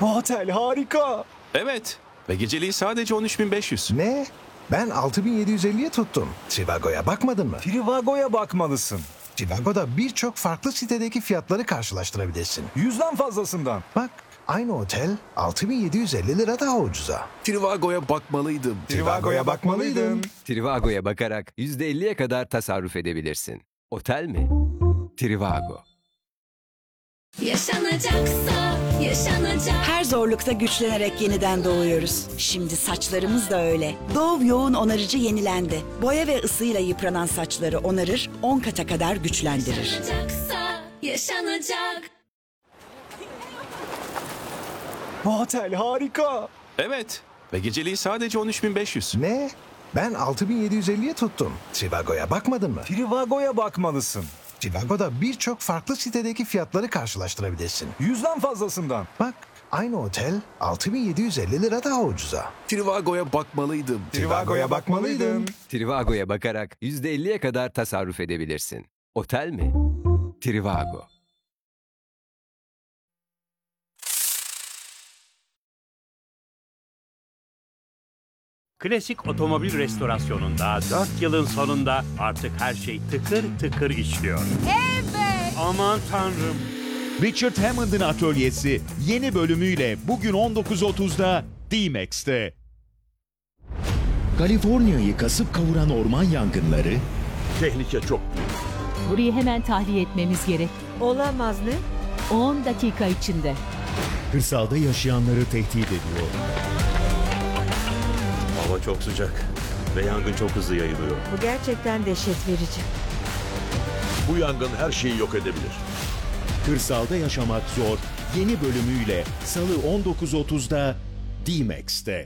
Otel harika. Evet. Ve geceliği sadece 13.500. Ne? Ben 6.750'ye tuttum. Trivago'ya bakmadın mı? Trivago'ya bakmalısın. Trivago'da birçok farklı sitedeki fiyatları karşılaştırabilirsin. 100'den fazlasından. Bak, aynı otel 6.750 lira daha ucuza. Trivago'ya bakmalıydım. Trivago'ya bakmalıydın. Trivago'ya bakarak %50'ye kadar tasarruf edebilirsin. Otel mi? Trivago. Yaşanacaksa yaşanacak. Her zorlukta güçlenerek yeniden doğuyoruz. Şimdi saçlarımız da öyle. Dove yoğun onarıcı yenilendi. Boya ve ısıyla yıpranan saçları onarır, 10 kata kadar güçlendirir. Yaşanacaksa yaşanacak. Otel harika. Evet. Ve geceliği sadece 13.500. Ne? Ben 6.750'ye tuttum. Trivago'ya bakmadın mı? Trivago'ya bakmalısın. Trivago'da birçok farklı sitedeki fiyatları karşılaştırabilirsin. 100'den fazlasından. Bak, aynı otel 6.750 lira daha ucuza. Trivago'ya bakmalıydım. Trivago'ya bakmalıydın. Trivago'ya bakarak %50'ye kadar tasarruf edebilirsin. Otel mi? Trivago. Klasik otomobil restorasyonunda 4 yılın sonunda artık her şey tıkır tıkır işliyor. Evet! Aman tanrım! Richard Hammond'ın atölyesi yeni bölümüyle bugün 19.30'da D-Max'te. Kaliforniya'yı kasıp kavuran orman yangınları, Tehlike çok büyük. Burayı hemen tahliye etmemiz gerek. Olamaz ne? 10 dakika içinde. kırsalda yaşayanları tehdit ediyor. Hava çok sıcak ve yangın çok hızlı yayılıyor. Bu gerçekten dehşet verici. Bu yangın her şeyi yok edebilir. Kırsalda yaşamak zor yeni bölümüyle Salı 19.30'da D-Max'te.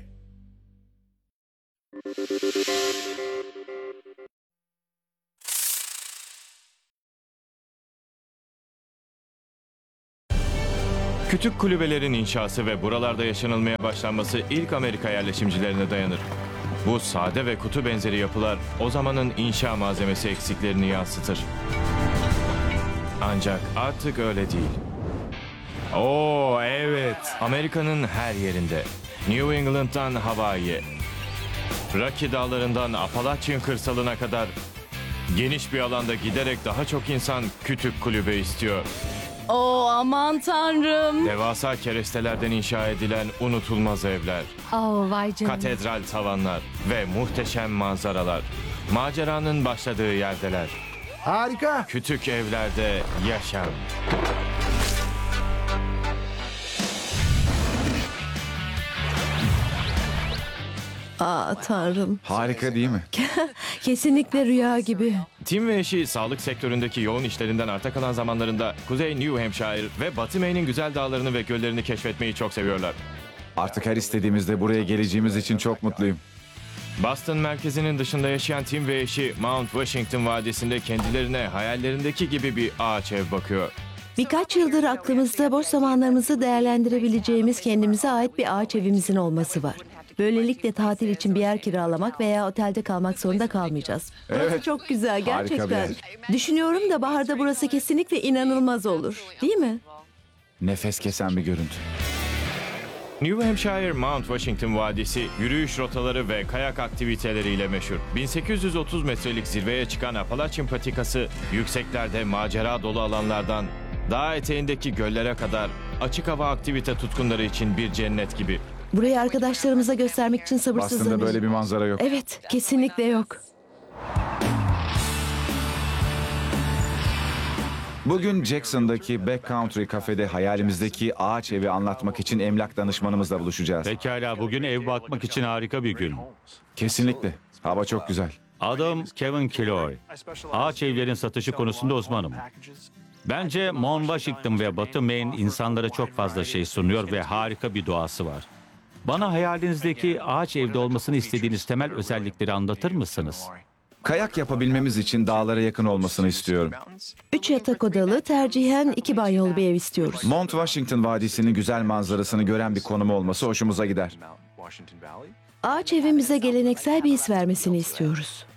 Kütük kulübelerin inşası ve buralarda yaşanılmaya başlanması ilk Amerika yerleşimcilerine dayanır. Bu sade ve kutu benzeri yapılar o zamanın inşa malzemesi eksiklerini yansıtır. Ancak artık öyle değil. Oo evet, Amerika'nın her yerinde. New England'dan Hawaii'ye, Rocky Dağları'ndan Appalachian kırsalına kadar geniş bir alanda giderek daha çok insan kütük kulübe istiyor. Oo aman tanrım. Devasa kerestelerden inşa edilen unutulmaz evler, Vay canına. katedral tavanlar ve muhteşem manzaralar. Maceranın başladığı yerdeler. Harika. Kütük evlerde yaşam. Tanrım. Harika değil mi? Kesinlikle rüya gibi. Tim ve eşi sağlık sektöründeki yoğun işlerinden arta kalan zamanlarında Kuzey New Hampshire ve Batı Maine'in güzel dağlarını ve göllerini keşfetmeyi çok seviyorlar. Artık her istediğimizde buraya geleceğimiz için çok mutluyum. Boston merkezinin dışında yaşayan Tim ve eşi Mount Washington Vadisi'nde kendilerine hayallerindeki gibi bir ağaç ev bakıyor. Birkaç yıldır aklımızda boş zamanlarımızı değerlendirebileceğimiz kendimize ait bir ağaç evimizin olması var. Böylelikle tatil için bir yer kiralamak veya otelde kalmak zorunda kalmayacağız. Burası Evet. çok güzel Harika bir gerçekten. yer. Düşünüyorum da baharda burası kesinlikle inanılmaz olur. Değil mi? Nefes kesen bir görüntü. New Hampshire Mount Washington Vadisi yürüyüş rotaları ve kayak aktiviteleriyle meşhur. 1830 metrelik zirveye çıkan Appalachian patikası yükseklerde macera dolu alanlardan dağ eteğindeki göllere kadar açık hava aktivite tutkunları için bir cennet gibi. Burayı arkadaşlarımıza göstermek için sabırsızlanıyorum. Boston'da böyle bir manzara yok. Evet, kesinlikle yok. Bugün Jackson'daki Backcountry kafede hayalimizdeki ağaç evi anlatmak için emlak danışmanımızla buluşacağız. Pekala, bugün ev bakmak için harika bir gün. Kesinlikle. Hava çok güzel. Adım Kevin Kilroy. Ağaç evlerin satışı konusunda uzmanım. Bence Mount Washington ve Batı Maine insanlara çok fazla şey sunuyor ve harika bir doğası var. Bana hayalinizdeki ağaç evde olmasını istediğiniz temel özellikleri anlatır mısınız? Kayak yapabilmemiz için dağlara yakın olmasını istiyorum. 3 yatak odalı, tercihen 2 banyolu bir ev istiyoruz. Mount Washington Vadisi'nin güzel manzarasını gören bir konumu olması hoşumuza gider. Ağaç evimize geleneksel bir his vermesini istiyoruz.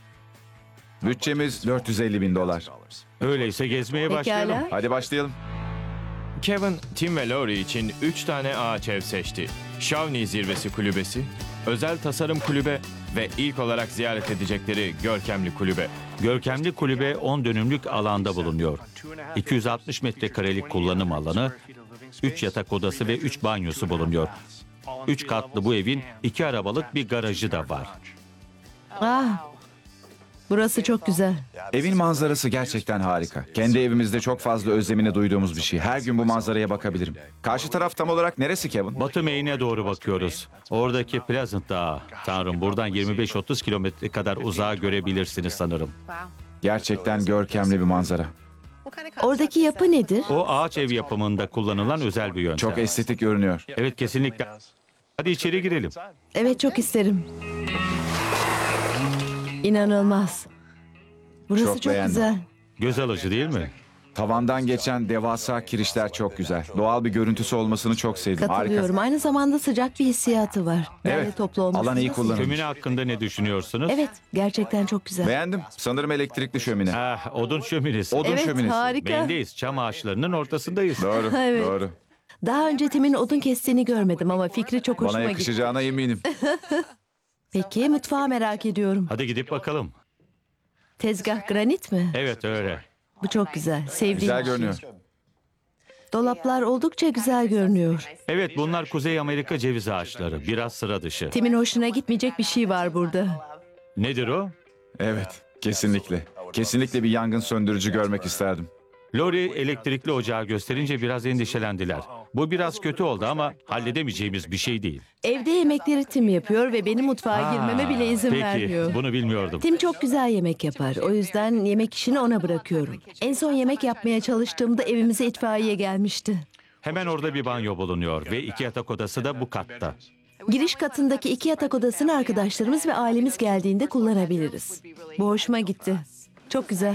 Bütçemiz $450.000. Öyleyse gezmeye Pekala. başlayalım. Hadi başlayalım. Kevin, Tim ve Lori için 3 tane ağaç ev seçti. Shawnee Zirvesi Kulübesi, Özel Tasarım Kulübe ve ilk olarak ziyaret edecekleri Görkemli Kulübe. Görkemli kulübe 10 dönümlük alanda bulunuyor. 260 metrekarelik kullanım alanı, 3 yatak odası ve 3 banyosu bulunuyor. 3 katlı bu evin 2 arabalık bir garajı da var. Ah, burası çok güzel. Evin manzarası gerçekten harika. Kendi evimizde çok fazla özlemini duyduğumuz bir şey. Her gün bu manzaraya bakabilirim. Karşı taraf tam olarak neresi Kevin? Batı Maine'e doğru bakıyoruz. Oradaki Pleasant Dağı. Tanrım, buradan 25-30 kilometre kadar uzağa görebilirsiniz sanırım. Gerçekten görkemli bir manzara. Oradaki yapı nedir? O ağaç ev yapımında kullanılan özel bir yöntem. Çok estetik görünüyor. Evet, kesinlikle. Hadi içeri girelim. Evet, çok isterim. İnanılmaz. Burası Çok çok beğendim. güzel. Göz alıcı değil mi? Tavandan geçen devasa kirişler çok güzel. Doğal bir görüntüsü olmasını çok sevdim. Katılıyorum. Harika. Aynı zamanda sıcak bir hissiyatı var. Derli Evet, toplu olması alan iyi nasıl? kullanılmış. Şömine hakkında ne düşünüyorsunuz? Evet, gerçekten çok güzel. Beğendim. Sanırım elektrikli şömine. Ah, odun şöminesi. Odun Evet, şöminesi. harika. Maine'deyiz. Çam ağaçlarının ortasındayız. Doğru, Evet. doğru. Daha önce Tim'in odun kestiğini görmedim ama fikri çok Bana hoşuma gitti. yakışacağına eminim. Peki, mutfağı merak ediyorum. Hadi gidip bakalım. Tezgah granit mi? Evet, öyle. Bu çok güzel. Sevdiğim Güzel bir şey. görünüyor. Dolaplar oldukça güzel görünüyor. Evet, bunlar Kuzey Amerika ceviz ağaçları. Biraz sıra dışı. Tim'in hoşuna gitmeyecek bir şey var burada. Nedir o? Evet, kesinlikle. Kesinlikle bir yangın söndürücü görmek isterdim. Lori elektrikli ocağı gösterince biraz endişelendiler. Bu biraz kötü oldu ama halledemeyeceğimiz bir şey değil. Evde yemekleri Tim yapıyor ve benim mutfağa girmeme bile izin Peki, vermiyor. bunu bilmiyordum. Tim çok güzel yemek yapar. O yüzden yemek işini ona bırakıyorum. En son yemek yapmaya çalıştığımda evimize itfaiye gelmişti. Hemen orada bir banyo bulunuyor ve 2 yatak odası da bu katta. Giriş katındaki 2 yatak odasını arkadaşlarımız ve ailemiz geldiğinde kullanabiliriz. Bu hoşuma gitti. Çok güzel.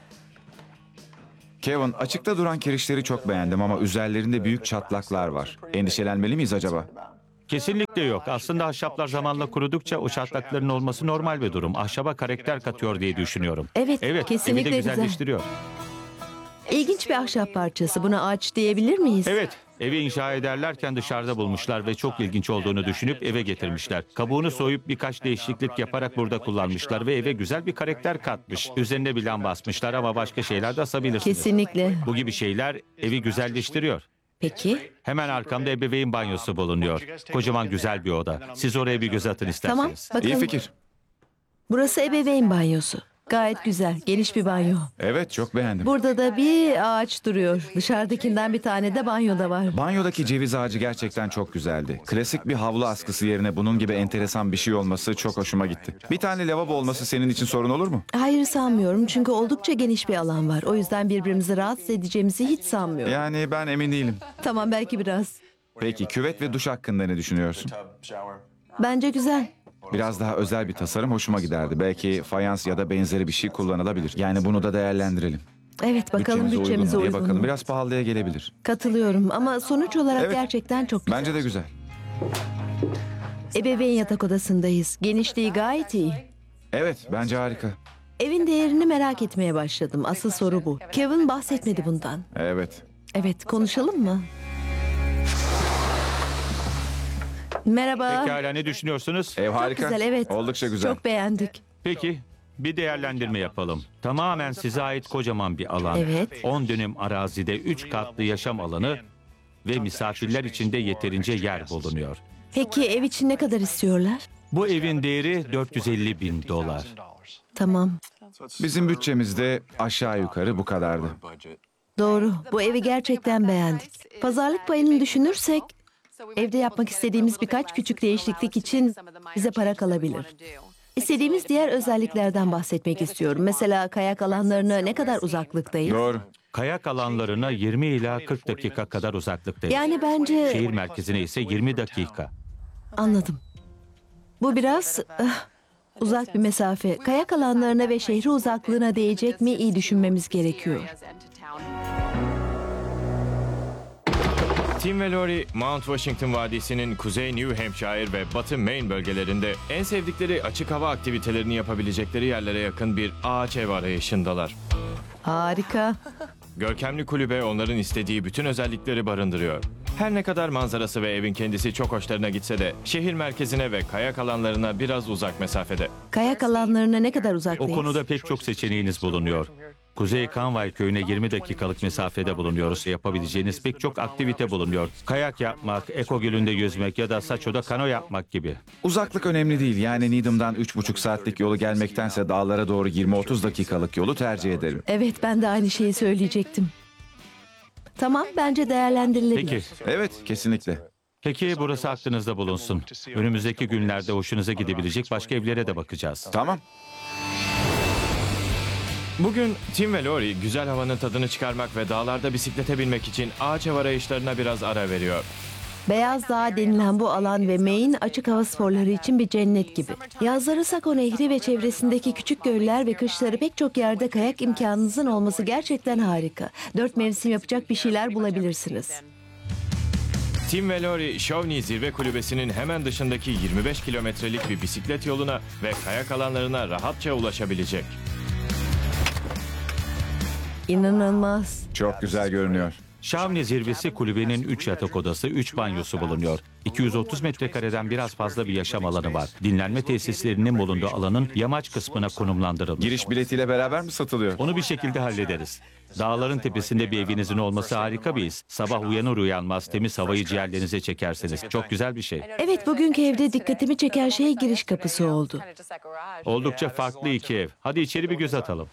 Kevin, açıkta duran kirişleri çok beğendim ama üzerlerinde büyük çatlaklar var. Endişelenmeli miyiz acaba? Kesinlikle yok. Aslında ahşaplar zamanla kurudukça o çatlakların olması normal bir durum. Ahşaba karakter katıyor diye düşünüyorum. Evet, Evet, kesinlikle evi de güzel. güzelleştiriyor. İlginç bir ahşap parçası. Buna ağaç diyebilir miyiz? Evet, evi inşa ederlerken dışarıda bulmuşlar ve çok ilginç olduğunu düşünüp eve getirmişler. Kabuğunu soyup birkaç değişiklik yaparak burada kullanmışlar ve eve güzel bir karakter katmış. Üzerine bir lamba asmışlar ama başka şeyler de asabilirsiniz. Kesinlikle. Bu gibi şeyler evi güzelleştiriyor. Peki. Hemen arkamda ebeveyn banyosu bulunuyor. Kocaman güzel bir oda. Siz oraya bir göz atın Tamam, isterseniz. bakalım. İyi fikir. Burası ebeveyn banyosu. Gayet güzel, geniş bir banyo. Evet, çok beğendim. Burada da bir ağaç duruyor. Dışarıdakinden bir tane de banyoda var. Banyodaki ceviz ağacı gerçekten çok güzeldi. Klasik bir havlu askısı yerine bunun gibi enteresan bir şey olması çok hoşuma gitti. Bir tane lavabo olması senin için sorun olur mu? Hayır, sanmıyorum çünkü oldukça geniş bir alan var. O yüzden birbirimizi rahatsız edeceğimizi hiç sanmıyorum. Yani ben emin değilim. Tamam, belki biraz. Peki küvet ve duş hakkında ne düşünüyorsun? Bence güzel. Biraz daha özel bir tasarım hoşuma giderdi. Belki fayans ya da benzeri bir şey kullanılabilir. Yani bunu da değerlendirelim. Evet, bakalım bütçemize uygun mu diye uygun bakalım. mu? Biraz pahalıya gelebilir. Katılıyorum ama sonuç olarak Evet. gerçekten çok güzel. Bence de güzel. Ebeveyn yatak odasındayız. Genişliği gayet iyi. Evet, bence harika. Evin değerini merak etmeye başladım. Asıl soru bu. Kevin bahsetmedi bundan. Evet. Evet, konuşalım mı? Merhaba. Pekala, ne düşünüyorsunuz? Ev Çok harika. güzel, evet. Oldukça güzel. Çok beğendik. Peki, bir değerlendirme yapalım. Tamamen size ait kocaman bir alan. Evet. 10 dönüm arazide 3 katlı yaşam alanı ve misafirler için de yeterince yer bulunuyor. Peki ev için ne kadar istiyorlar? Bu evin değeri $450.000. Tamam. Bizim bütçemizde aşağı yukarı bu kadardı. Doğru. Bu evi gerçekten beğendik. Pazarlık payını düşünürsek evde yapmak istediğimiz birkaç küçük değişiklik için bize para kalabilir. İstediğimiz diğer özelliklerden bahsetmek istiyorum. Mesela kayak alanlarına ne kadar uzaklıktayız? Doğru. Kayak alanlarına 20 ila 40 dakika kadar uzaklıktayız. Yani bence... Şehir merkezine ise 20 dakika. Anladım. Bu biraz uzak bir mesafe. Kayak alanlarına ve şehre uzaklığına değecek mi iyi düşünmemiz gerekiyor. Tim ve Lori, Mount Washington Vadisi'nin Kuzey New Hampshire ve Batı Maine bölgelerinde en sevdikleri açık hava aktivitelerini yapabilecekleri yerlere yakın bir ağaç ev arayışındalar. Harika. Görkemli kulübe onların istediği bütün özellikleri barındırıyor. Her ne kadar manzarası ve evin kendisi çok hoşlarına gitse de şehir merkezine ve kayak alanlarına biraz uzak mesafede. Kayak alanlarına ne kadar O uzaktayız? konuda pek çok seçeneğiniz bulunuyor. Kuzey Kanvay köyüne 20 dakikalık mesafede bulunuyoruz. Yapabileceğiniz pek çok aktivite bulunuyor. Kayak yapmak, Eko Gölü'nde yüzmek ya da Saço'da kano yapmak gibi. Uzaklık önemli değil. Yani Needham'dan 3,5 saatlik yolu gelmektense dağlara doğru 20-30 dakikalık yolu tercih ederim. Evet, ben de aynı şeyi söyleyecektim. Tamam, bence değerlendirilebilir. Peki. Evet, kesinlikle. Peki burası aklınızda bulunsun. Önümüzdeki günlerde hoşunuza gidebilecek başka evlere de bakacağız. Tamam. Bugün Tim ve Lori güzel havanın tadını çıkarmak ve dağlarda bisiklete binmek için ağaç ev arayışlarına biraz ara veriyor. Beyaz Dağ denilen bu alan ve Maine açık hava sporları için bir cennet gibi. Yazları Saco Nehri ve çevresindeki küçük göller ve kışları pek çok yerde kayak imkanınızın olması gerçekten harika. 4 mevsim yapacak bir şeyler bulabilirsiniz. Tim ve Lori, Shawnee Zirve Kulübesi'nin hemen dışındaki 25 kilometrelik bir bisiklet yoluna ve kayak alanlarına rahatça ulaşabilecek. İnanılmaz. Çok güzel görünüyor. Shawnee Zirvesi kulübenin 3 yatak odası, 3 banyosu bulunuyor. 230 metrekareden biraz fazla bir yaşam alanı var. Dinlenme tesislerinin bulunduğu alanın yamaç kısmına konumlandırılmış. Giriş biletiyle beraber mi satılıyor? Onu bir şekilde hallederiz. Dağların tepesinde bir evinizin olması harika bir his. Sabah uyanır uyanmaz temiz havayı ciğerlerinize çekersiniz. Çok güzel bir şey. Evet, bugünkü evde dikkatimi çeken şey giriş kapısı oldu. Oldukça farklı iki ev. Hadi içeri bir göz atalım.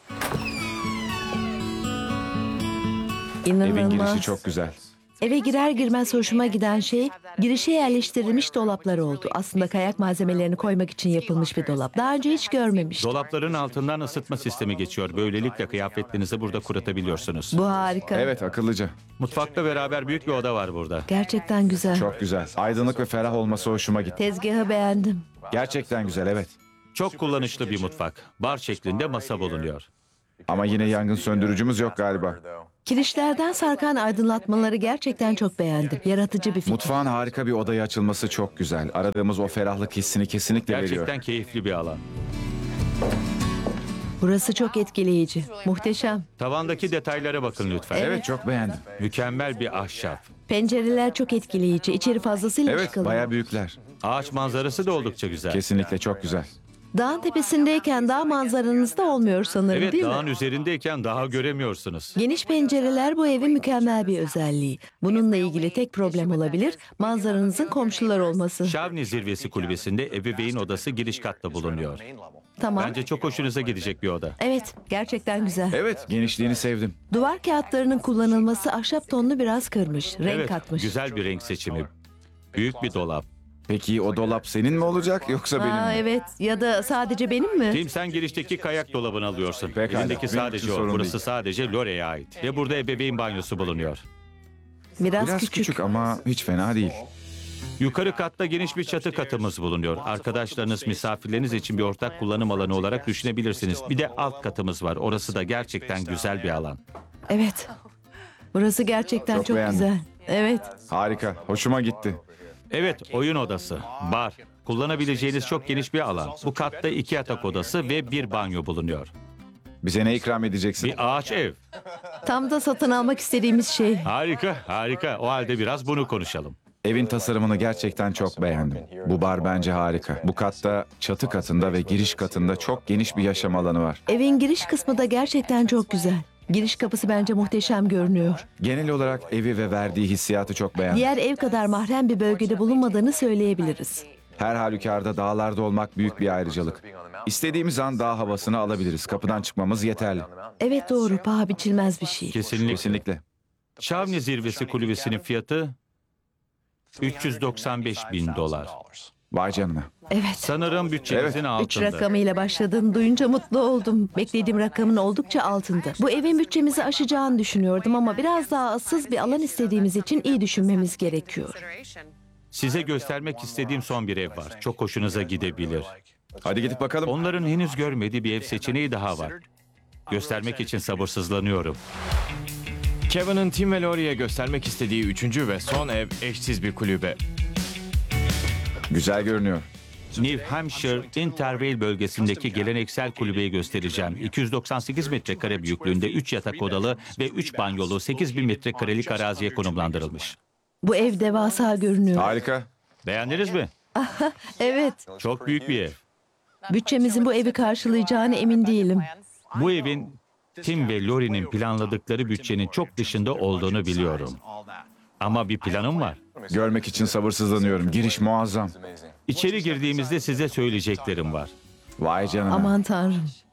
İnanılmaz. Evin girişi çok güzel. Eve girer girmez hoşuma giden şey girişe yerleştirilmiş dolaplar oldu. Aslında kayak malzemelerini koymak için yapılmış bir dolap. Daha önce hiç görmemiştim. Dolapların altından ısıtma sistemi geçiyor. Böylelikle kıyafetlerinizi burada kuratabiliyorsunuz. Bu harika. Evet, akıllıca. Mutfakla beraber büyük bir oda var burada. Gerçekten güzel. Çok güzel. Aydınlık ve ferah olması hoşuma gitti. Tezgahı beğendim. Gerçekten güzel, evet. Çok kullanışlı bir mutfak. Bar şeklinde masa bulunuyor. Ama yine yangın söndürücümüz yok galiba. Kirişlerden sarkan aydınlatmaları gerçekten çok beğendim. Yaratıcı bir fikir. Mutfağın harika bir odaya açılması çok güzel. Aradığımız o ferahlık hissini kesinlikle veriyor. Gerçekten keyifli bir alan. Burası çok etkileyici. Muhteşem. Tavandaki detaylara bakın lütfen. Evet, çok beğendim. Mükemmel bir ahşap. Pencereler çok etkileyici. İçeri fazlasıyla Evet, çıkılıyor. bayağı büyükler. Ağaç manzarası da oldukça güzel. Kesinlikle çok güzel. Dağın tepesindeyken dağ manzaranızda olmuyor sanırım, Evet, değil dağın mi? üzerindeyken daha göremiyorsunuz. Geniş pencereler bu evin mükemmel bir özelliği. Bununla ilgili tek problem olabilir, manzaranızın komşular olması. Shawnee Zirvesi Kulübesi'nde ebeveyn odası giriş katta bulunuyor. Tamam. Bence çok hoşunuza gidecek bir oda. Evet, gerçekten güzel. Evet, genişliğini sevdim. Duvar kağıtlarının kullanılması ahşap tonunu biraz kırmış, renk Evet, katmış. güzel bir renk seçimi. Büyük bir dolap. Peki o dolap senin mi olacak yoksa benim mi? Evet, ya da sadece benim mi? Tim, sen girişteki kayak dolabını alıyorsun. Pekala, Elindeki benim sadece için o. sorun Burası değil. sadece Lori'ye ait. Ve burada ebeveyn banyosu bulunuyor. Biraz, Biraz küçük ama hiç fena değil. Yukarı katta geniş bir çatı katımız bulunuyor. Arkadaşlarınız, misafirleriniz için bir ortak kullanım alanı olarak düşünebilirsiniz. Bir de alt katımız var. Orası da gerçekten güzel bir alan. Evet. Burası gerçekten Çok çok beğendim. güzel. Evet. Harika, hoşuma gitti. Evet, oyun odası, bar. Kullanabileceğiniz çok geniş bir alan. Bu katta 2 yatak odası ve bir banyo bulunuyor. Bize ne ikram edeceksin? Bir ağaç ev. Tam da satın almak istediğimiz şey. Harika, harika. O halde biraz bunu konuşalım. Evin tasarımını gerçekten çok beğendim. Bu bar bence harika. Bu katta, çatı katında ve giriş katında çok geniş bir yaşam alanı var. Evin giriş kısmı da gerçekten çok güzel. Giriş kapısı bence muhteşem görünüyor. Genel olarak evi ve verdiği hissiyatı çok beğendim. Diğer ev kadar mahrem bir bölgede bulunmadığını söyleyebiliriz. Her halükarda dağlarda olmak büyük bir ayrıcalık. İstediğimiz an dağ havasını alabiliriz. Kapıdan çıkmamız yeterli. Evet, doğru, paha biçilmez bir şey. Kesinlikle. Kesinlikle. Shawnee Zirvesi Kulübesi'nin fiyatı $395.000. Vay canına. Evet. Sanırım bütçenizin Üç altında. rakamıyla başladığını duyunca mutlu oldum. Beklediğim rakamın oldukça altında. Bu evin bütçemizi aşacağını düşünüyordum ama biraz daha ıssız bir alan istediğimiz için iyi düşünmemiz gerekiyor. Size göstermek istediğim son bir ev var. Çok hoşunuza gidebilir. Hadi gidip bakalım. Onların henüz görmediği bir ev seçeneği daha var. Göstermek için sabırsızlanıyorum. Kevin'ın Tim ve Lori'ye göstermek istediği üçüncü ve son ev eşsiz bir kulübe. Güzel görünüyor. New Hampshire Intervale bölgesindeki geleneksel kulübeyi göstereceğim. 298 metrekare büyüklüğünde 3 yatak odalı ve 3 banyolu 8000 metrekarelik araziye konumlandırılmış. Bu ev devasa görünüyor. Harika. Beğendiniz mi? Evet. Çok büyük bir ev. Bütçemizin bu evi karşılayacağına emin değilim. Bu evin Tim ve Lori'nin planladıkları bütçenin çok dışında olduğunu biliyorum. Ama bir planım var. Görmek için sabırsızlanıyorum. Giriş muazzam. İçeri girdiğimizde size söyleyeceklerim var. Vay canına. Aman tanrım.